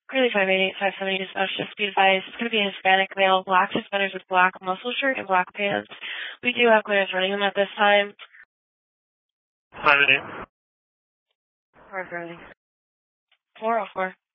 Curly 588-570 dispatch, just be advised, it's going to be a Hispanic male, black suspenders with black muscle shirt and black pants. We do have clearance running him at this time. 588. 404.